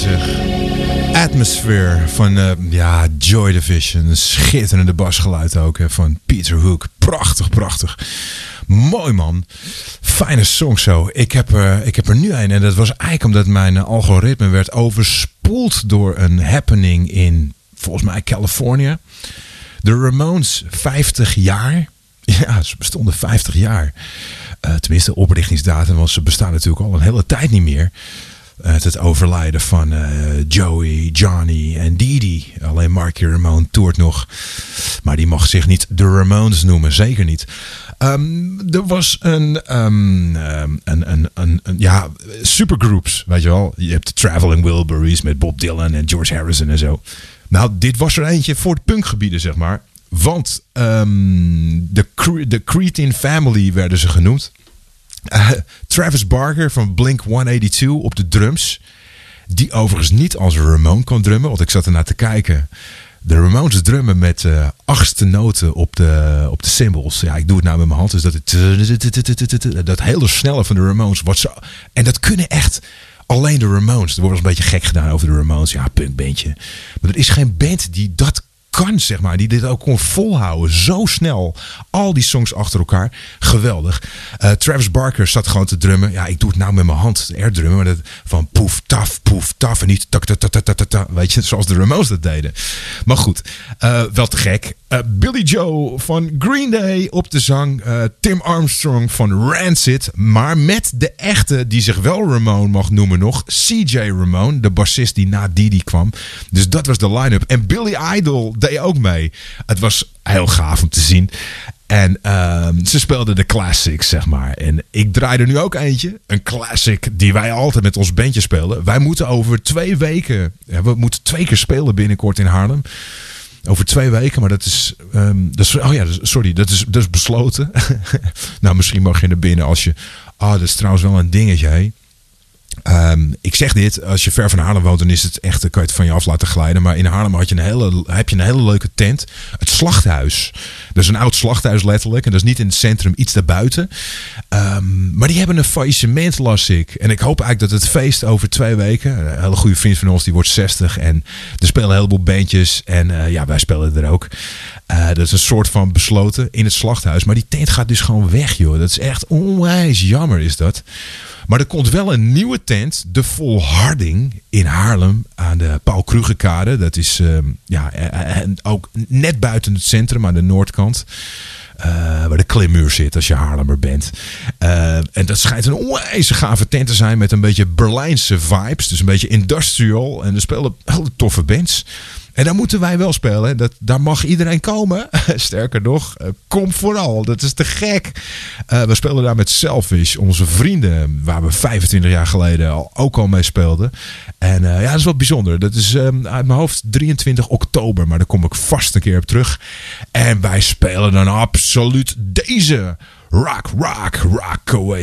zeg. Atmosphere van Joy Division. Een schitterende basgeluid ook van Peter Hook. Prachtig, prachtig. Mooi man. Fijne song zo. Ik heb er nu een. En dat was eigenlijk omdat mijn algoritme werd overspoeld door een happening in, volgens mij, Californië. De Ramones 50 jaar. Ja, ze bestonden 50 jaar. Tenminste, oprichtingsdatum, want ze bestaan natuurlijk al een hele tijd niet meer. Het overlijden van Joey, Johnny en Dee Dee. Alleen Marky Ramone toert nog. Maar die mag zich niet de Ramones noemen. Zeker niet. Er was een supergroups. Weet je wel. Je hebt de Traveling Wilburys met Bob Dylan en George Harrison en zo. Nou, dit was er eentje voor het punkgebieden, zeg maar. Want de Cretin Family werden ze genoemd. Travis Barker van Blink-182 op de drums. Die overigens niet als Ramone kon drummen. Want ik zat ernaar te kijken. De Ramones drummen met achtste noten op de cymbals. Ja, ik doe het nou met mijn hand. Dus dat hele snelle van de Ramones. En dat kunnen echt alleen de Ramones. Er wordt een beetje gek gedaan over de Ramones. Ja, punkbandje. Maar er is geen band die dat kan, zeg maar, die dit ook kon volhouden. Zo snel. Al die songs achter elkaar. Geweldig. Travis Barker zat gewoon te drummen. Ja, ik doe het nou met mijn hand. Airdrummen. Maar dat van poef, taf. En niet tak, tak, tak, tak, tak, tak. Weet je, zoals de Ramones dat deden. Maar goed. Wel te gek. Billy Joe van Green Day op de zang. Tim Armstrong van Rancid. Maar met de echte, die zich wel Ramone mag noemen nog. CJ Ramone. De bassist die na Dee Dee kwam. Dus dat was de line-up. En Billy Idol deed ook mee. Het was heel gaaf om te zien. En ze speelden de classics, zeg maar. En ik draai er nu ook eentje. Een classic die wij altijd met ons bandje spelen. Wij moeten over 2 weken... we moeten 2 keer spelen binnenkort in Haarlem. Over 2 weken, maar dat is besloten. Nou, misschien mag je er binnen als je... dat is trouwens wel een dingetje, hè. Ik zeg dit, als je ver van Haarlem woont, dan is het echt, dan kan je het van je af laten glijden. Maar in Haarlem heb je een hele leuke tent. Het Slachthuis. Dat is een oud slachthuis letterlijk. En dat is niet in het centrum, iets daarbuiten. Maar die hebben een faillissement, las ik. En ik hoop eigenlijk dat het feest over 2 weken... Een hele goede vriend van ons, die wordt 60. En er spelen een heleboel bandjes. En wij spelen er ook. Dat is een soort van besloten in het Slachthuis. Maar die tent gaat dus gewoon weg, joh. Dat is echt onwijs jammer, is dat. Maar er komt wel een nieuwe tent, de Volharding in Haarlem aan de Paul Krugerkade. Dat is ook net buiten het centrum aan de noordkant. Waar de klimmuur zit als je Haarlemmer bent. En dat schijnt een onwijs gave tent te zijn met een beetje Berlijnse vibes. Dus een beetje industrial. En er spelen hele toffe bands. En daar moeten wij wel spelen. Daar mag iedereen komen. Sterker nog, kom vooral. Dat is te gek. We spelen daar met Selfish. Onze vrienden waar we 25 jaar geleden ook al mee speelden. En dat is wat bijzonder. Dat is uit mijn hoofd 23 oktober. Maar daar kom ik vast een keer op terug. En wij spelen dan absoluut deze. Rock away.